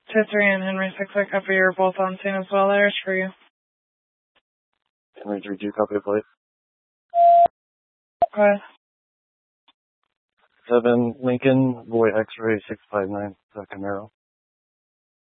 2-3 and Henry 6, I copy. You're both on scene as well. There's for you. Henry 3, do you copy the plate? Go ahead. 7 Lincoln, Boy X-ray 659, Camaro.